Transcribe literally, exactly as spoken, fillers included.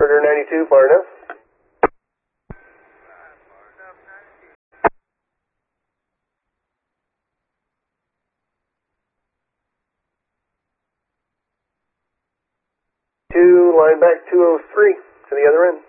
Predator ninety-two, far enough. Two, line back two oh three to the other end.